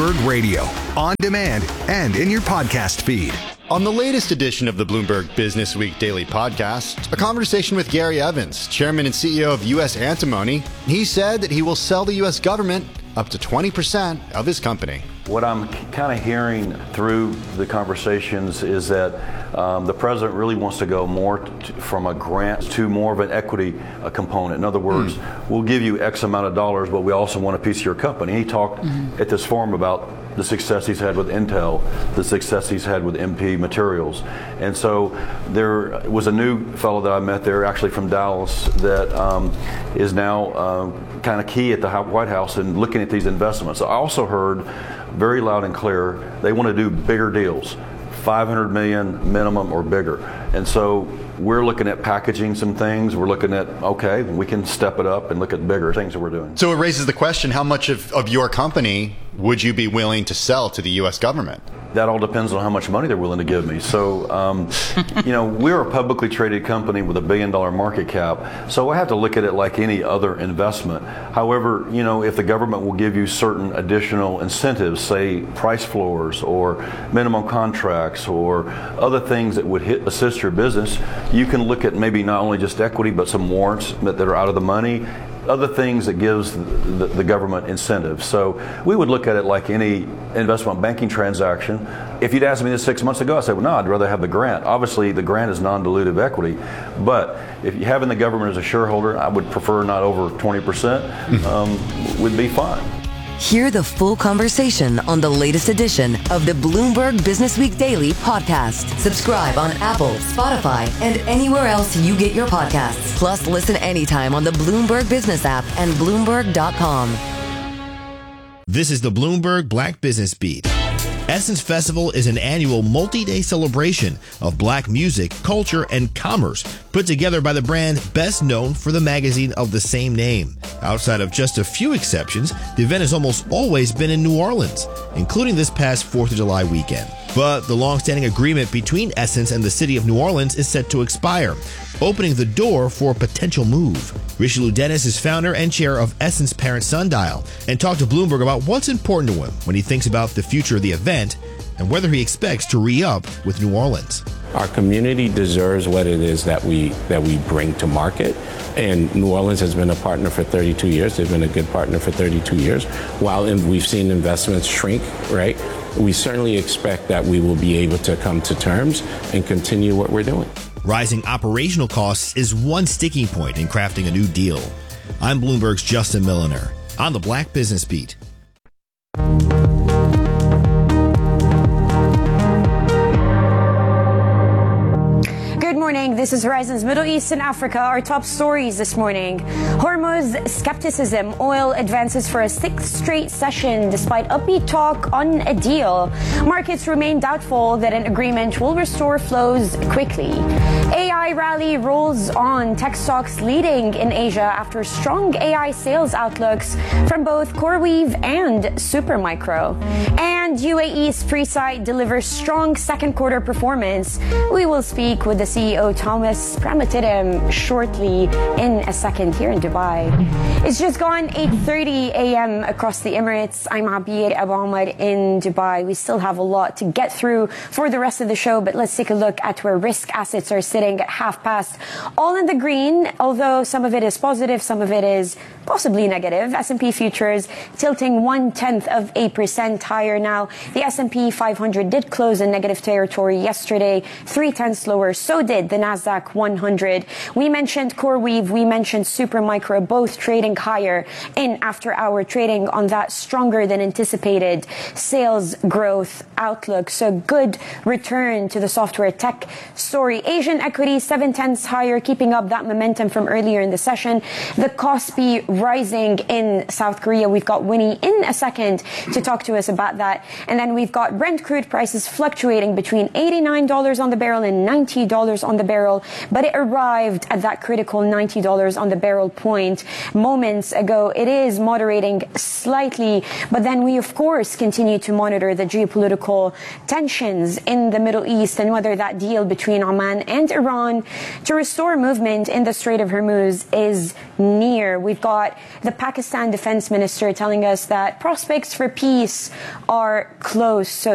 Bloomberg Radio, on demand and in your podcast feed. On the latest edition of the Bloomberg Business Week Daily Podcast, a conversation with Gary Evans, Chairman and CEO of U.S. Antimony. He said that he will sell the U.S. government up to 20% of his company. What I'm kind of hearing through the conversations is that the president really wants to go more from a grant to more of an equity component. In other words, we'll give you X amount of dollars, but we also want a piece of your company. He talked at this forum about the success he's had with Intel, the success he's had with MP Materials. And so there was a new fellow that I met there, actually from Dallas, that is now kind of key at the White House and looking at these investments. I also heard very loud and clear they want to do bigger deals, 500 million minimum or bigger. And so we're looking at packaging some things. We're looking at, okay, we can step it up and look at bigger things that we're doing. So it raises the question, how much of your company would you be willing to sell to the U.S. government? That all depends on how much money they're willing to give me. So, we're a publicly traded company with $1 billion market cap. So I have to look at it like any other investment. However, if the government will give you certain additional incentives, say price floors or minimum contracts or other things that would assist your business, you can look at maybe not only just equity, but some warrants that are out of the money, other things that gives the government incentives. So we would look at it like any investment banking transaction. If you'd asked me this 6 months ago, I'd say, well, no, I'd rather have the grant. Obviously, the grant is non-dilutive equity. But if you having the government as a shareholder, I would prefer not over 20%, would be fine. Hear the full conversation on the latest edition of the Bloomberg Business Week Daily Podcast. Subscribe on Apple, Spotify, and anywhere else you get your podcasts. Plus, listen anytime on the Bloomberg Business app and Bloomberg.com. This is the Bloomberg Black Business Beat. Essence Festival is an annual multi-day celebration of black music, culture, and commerce put together by the brand best known for the magazine of the same name. Outside of just a few exceptions, the event has almost always been in New Orleans, including this past 4th of July weekend. But the long-standing agreement between Essence and the city of New Orleans is set to expire, opening the door for a potential move. Richelieu Dennis is founder and chair of Essence parent Sundial and talked to Bloomberg about what's important to him when he thinks about the future of the event and whether he expects to re-up with New Orleans. Our community deserves what it is that we bring to market. And New Orleans has been a partner for 32 years. They've been a good partner for 32 years. While we've seen investments shrink, right? We certainly expect that we will be able to come to terms and continue what we're doing. Rising operational costs is one sticking point in crafting a new deal. I'm Bloomberg's Justin Milliner on the Black Business Beat. Good morning. This is Horizon's Middle East and Africa. Our top stories this morning. Hormuz skepticism. Oil advances for a 6th straight session despite upbeat talk on a deal. Markets remain doubtful that an agreement will restore flows quickly. AI rally rolls on. Tech stocks leading in Asia after strong AI sales outlooks from both CoreWeave and Supermicro. And UAE's Freesite delivers strong second quarter performance. We will speak with the CEO Thomas Pramatidam shortly in a second here in Dubai. It's just gone 8:30 a.m. across the Emirates. I'm Abir Abu Omar in Dubai. We still have a lot to get through for the rest of the show, but let's take a look at where risk assets are sitting at 5:30. All in the green, although some of it is positive, some of it is possibly negative. S&P futures tilting 0.1% higher now. The S&P 500 did close in negative territory yesterday, 0.3 lower. So did the Nasdaq 100. We mentioned CoreWeave, we mentioned Supermicro, both trading higher in after-hour trading on that stronger than anticipated sales growth outlook. So good return to the software tech story. Asian equities 0.7 higher, keeping up that momentum from earlier in the session. The Kospi rising in South Korea. We've got Winnie in a second to talk to us about that. And then we've got Brent crude prices fluctuating between $89 on the barrel and $90 on the barrel, but it arrived at that critical $90 on the barrel point moments ago. It is moderating slightly, but then we of course continue to monitor the geopolitical tensions in the Middle East and whether that deal between Oman and Iran to restore movement in the Strait of Hormuz is near. We've got the Pakistan defense minister telling us that prospects for peace are close. So